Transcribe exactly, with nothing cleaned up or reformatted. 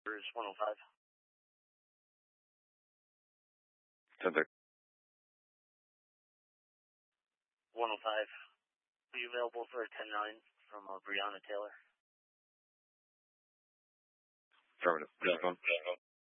Bruce one oh five. ten thirty. one oh five. Are you available for a ten nine from uh, Breonna Taylor? Affirmative. Phone.